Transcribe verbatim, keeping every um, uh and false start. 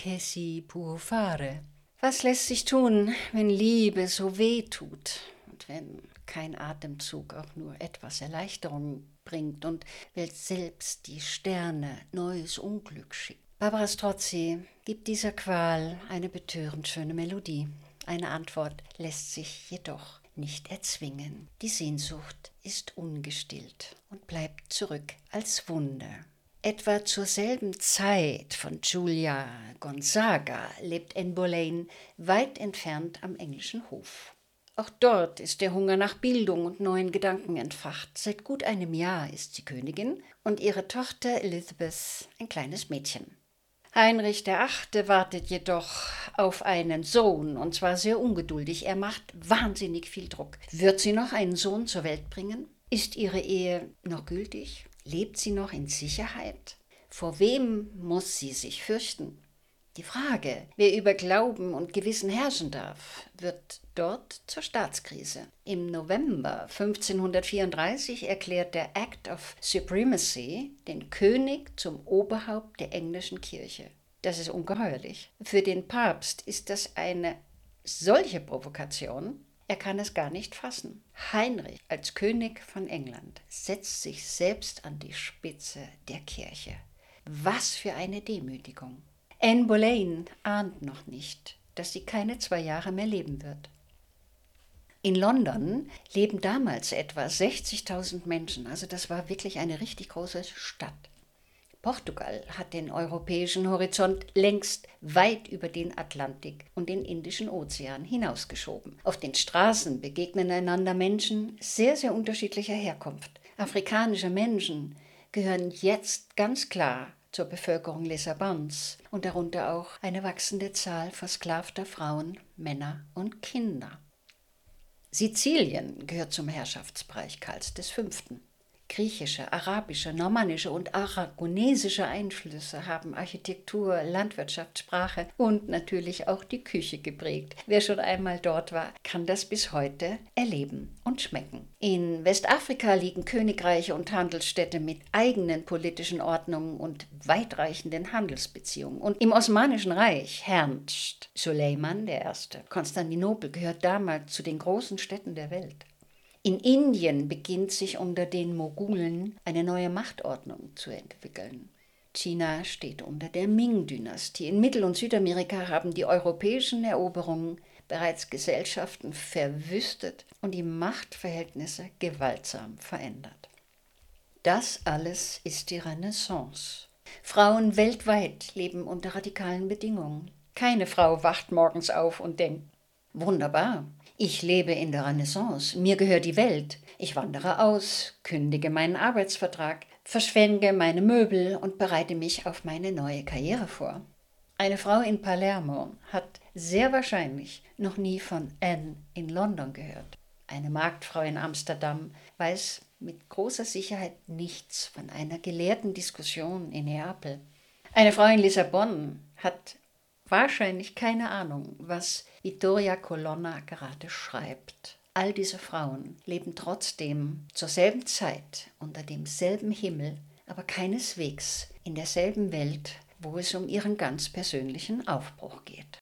che si può fare? Was lässt sich tun, wenn Liebe so weh tut und wenn kein Atemzug auch nur etwas Erleichterung bringt und wenn selbst die Sterne neues Unglück schicken? Barbara Strozzi gibt dieser Qual eine betörend schöne Melodie. Eine Antwort lässt sich jedoch nicht erzwingen. Die Sehnsucht ist ungestillt und bleibt zurück als Wunde. Etwa zur selben Zeit von Julia Gonzaga lebt Anne Boleyn weit entfernt am englischen Hof. Auch dort ist der Hunger nach Bildung und neuen Gedanken entfacht. Seit gut einem Jahr ist sie Königin und ihre Tochter Elizabeth ein kleines Mädchen. Heinrich der Achte wartet jedoch auf einen Sohn, und zwar sehr ungeduldig. Er macht wahnsinnig viel Druck. Wird sie noch einen Sohn zur Welt bringen? Ist ihre Ehe noch gültig? Lebt sie noch in Sicherheit? Vor wem muss sie sich fürchten? Die Frage, wer über Glauben und Gewissen herrschen darf, wird dort zur Staatskrise. Im November fünfzehnhundertvierunddreißig erklärt der Act of Supremacy den König zum Oberhaupt der englischen Kirche. Das ist ungeheuerlich. Für den Papst ist das eine solche Provokation, er kann es gar nicht fassen. Heinrich als König von England setzt sich selbst an die Spitze der Kirche. Was für eine Demütigung! Anne Boleyn ahnt noch nicht, dass sie keine zwei Jahre mehr leben wird. In London leben damals etwa sechzigtausend Menschen, also das war wirklich eine richtig große Stadt. Portugal hat den europäischen Horizont längst weit über den Atlantik und den Indischen Ozean hinausgeschoben. Auf den Straßen begegnen einander Menschen sehr, sehr unterschiedlicher Herkunft. Afrikanische Menschen gehören jetzt ganz klar zur Bevölkerung Lissabons und darunter auch eine wachsende Zahl versklavter Frauen, Männer und Kinder. Sizilien gehört zum Herrschaftsbereich Karls des Fünften. Griechische, arabische, normannische und aragonesische Einflüsse haben Architektur, Landwirtschaft, Sprache und natürlich auch die Küche geprägt. Wer schon einmal dort war, kann das bis heute erleben und schmecken. In Westafrika liegen Königreiche und Handelsstädte mit eigenen politischen Ordnungen und weitreichenden Handelsbeziehungen. Und im Osmanischen Reich herrscht Suleiman der Erste. Konstantinopel gehört damals zu den großen Städten der Welt. In Indien beginnt sich unter den Mogulen eine neue Machtordnung zu entwickeln. China steht unter der Ming-Dynastie. In Mittel- und Südamerika haben die europäischen Eroberungen bereits Gesellschaften verwüstet und die Machtverhältnisse gewaltsam verändert. Das alles ist die Renaissance. Frauen weltweit leben unter radikalen Bedingungen. Keine Frau wacht morgens auf und denkt, wunderbar, ich lebe in der Renaissance, mir gehört die Welt. Ich wandere aus, kündige meinen Arbeitsvertrag, verschwende meine Möbel und bereite mich auf meine neue Karriere vor. Eine Frau in Palermo hat sehr wahrscheinlich noch nie von Anne in London gehört. Eine Marktfrau in Amsterdam weiß mit großer Sicherheit nichts von einer gelehrten Diskussion in Neapel. Eine Frau in Lissabon hat wahrscheinlich keine Ahnung, was Vittoria Colonna gerade schreibt. All diese Frauen leben trotzdem zur selben Zeit unter demselben Himmel, aber keineswegs in derselben Welt, wo es um ihren ganz persönlichen Aufbruch geht.